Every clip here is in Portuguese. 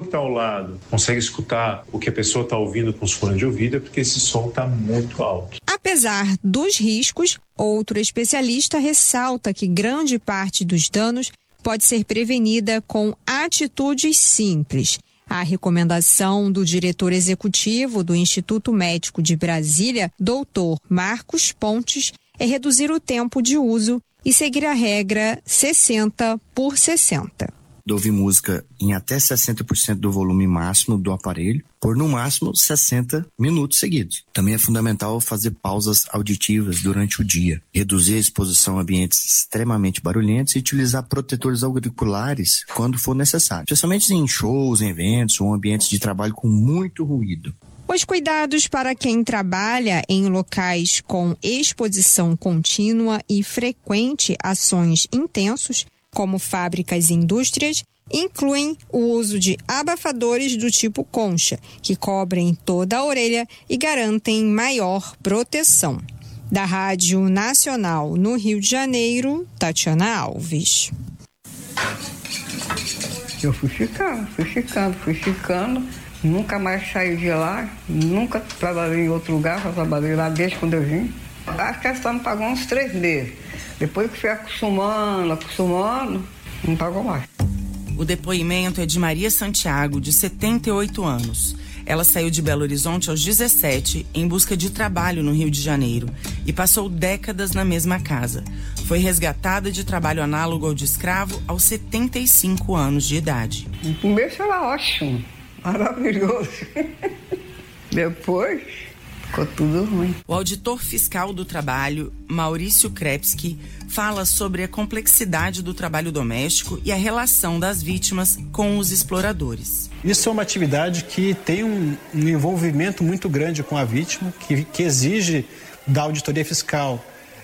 que está ao lado consegue escutar o que a pessoa está ouvindo com os fones de ouvido, é porque esse som está muito alto. Apesar dos riscos, outro especialista ressalta que grande parte dos danos pode ser prevenida com atitudes simples. A recomendação do diretor executivo do Instituto Médico de Brasília, Dr. Marcos Pontes, é reduzir o tempo de uso e seguir a regra 60/60. De ouvir música em até 60% do volume máximo do aparelho, por no máximo 60 minutos seguidos. Também é fundamental fazer pausas auditivas durante o dia, reduzir a exposição a ambientes extremamente barulhentos e utilizar protetores auriculares quando for necessário, especialmente em shows, em eventos ou ambientes de trabalho com muito ruído. Os cuidados para quem trabalha em locais com exposição contínua e frequente a sons intensos, como fábricas e indústrias, incluem o uso de abafadores do tipo concha, que cobrem toda a orelha e garantem maior proteção. Da Rádio Nacional no Rio de Janeiro, Tatiana Alves. Eu fui ficando. Nunca mais saí de lá, nunca trabalhei em outro lugar, só trabalhei lá desde quando eu vim. Acho que ela só me pagou uns 3 meses. Depois que fui acostumando, não pagou mais. O depoimento é de Maria Santiago, de 78 anos. Ela saiu de Belo Horizonte aos 17 em busca de trabalho no Rio de Janeiro e passou décadas na mesma casa. Foi resgatada de trabalho análogo ao de escravo aos 75 anos de idade. No começo era ótimo, maravilhoso. Depois ficou tudo ruim. O auditor fiscal do trabalho, Maurício Krepski, fala sobre a complexidade do trabalho doméstico e a relação das vítimas com os exploradores. Isso é uma atividade que tem um envolvimento muito grande com a vítima, que exige da auditoria fiscal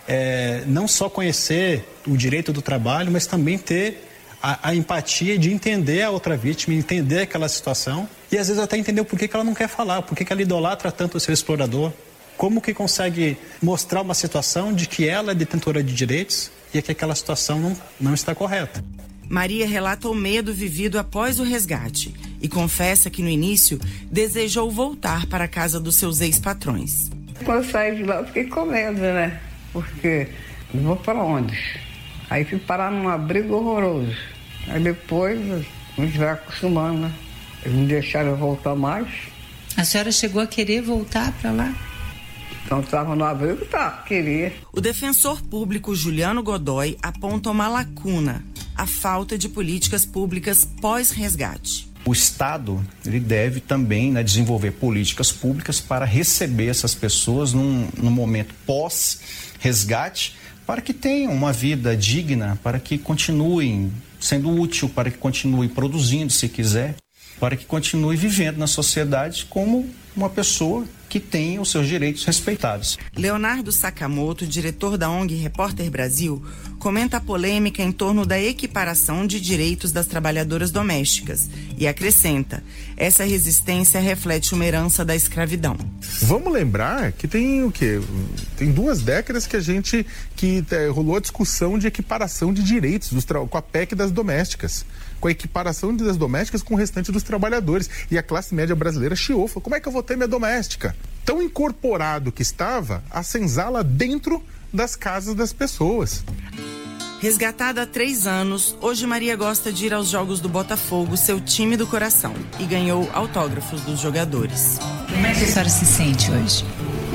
não só conhecer o direito do trabalho, mas também ter a empatia de entender a outra vítima, entender aquela situação e às vezes até entender o porquê que ela não quer falar, porquê que ela idolatra tanto o seu explorador, como que consegue mostrar uma situação de que ela é detentora de direitos e que aquela situação não está correta. Maria relata o medo vivido após o resgate e confessa que no início desejou voltar para a casa dos seus ex-patrões. Quando eu saí de lá eu fiquei com medo, né? Porque eu vou para onde? Aí fui parar num abrigo horroroso. Aí depois a gente vai acostumando, né? Eles me deixaram eu voltar mais. A senhora chegou a querer voltar para lá? Então estava no abrigo, queria. O defensor público Juliano Godoy aponta uma lacuna: a falta de políticas públicas pós-resgate. O Estado ele deve também desenvolver políticas públicas para receber essas pessoas num momento pós-resgate, para que tenham uma vida digna, para que continuem sendo útil, para que continuem produzindo se quiser, para que continue vivendo na sociedade como uma pessoa que tenha os seus direitos respeitados. Leonardo Sakamoto, diretor da ONG Repórter Brasil, comenta a polêmica em torno da equiparação de direitos das trabalhadoras domésticas e acrescenta: essa resistência reflete uma herança da escravidão. Vamos lembrar que tem o quê? Tem 2 décadas que rolou a discussão de equiparação de direitos com a PEC das domésticas, com a equiparação das domésticas com o restante dos trabalhadores. E a classe média brasileira chiou, falou: como é que eu vou ter minha doméstica? Tão incorporado que estava a senzala dentro das casas das pessoas. Resgatada há 3 anos, hoje Maria gosta de ir aos jogos do Botafogo, seu time do coração, e ganhou autógrafos dos jogadores. Como é que a senhora se sente hoje?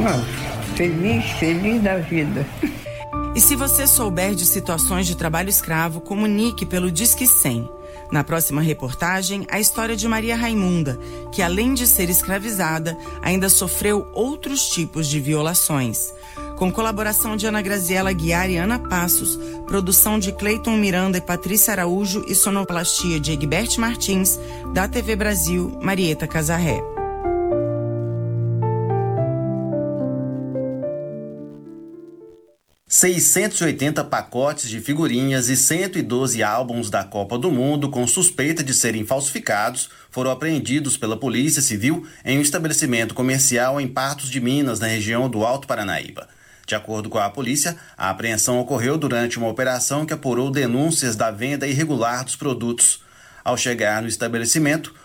Feliz da vida. E se você souber de situações de trabalho escravo, comunique pelo Disque 100. Na próxima reportagem, a história de Maria Raimunda, que além de ser escravizada, ainda sofreu outros tipos de violações. Com colaboração de Ana Graziela Guiar e Ana Passos, produção de Cleiton Miranda e Patrícia Araújo e sonoplastia de Egbert Martins, da TV Brasil, Marieta Casarré. ...680 pacotes de figurinhas e 112 álbuns da Copa do Mundo com suspeita de serem falsificados foram apreendidos pela Polícia Civil em um estabelecimento comercial em Patos de Minas, na região do Alto Paranaíba. De acordo com a polícia, a apreensão ocorreu durante uma operação que apurou denúncias da venda irregular dos produtos. Ao chegar no estabelecimento,